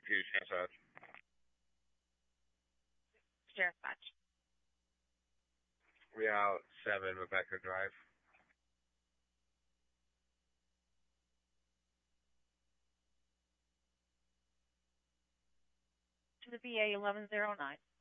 2, Sheriff. Sheriff Batch. Route 7, Rebecca Drive. To the VA 1109.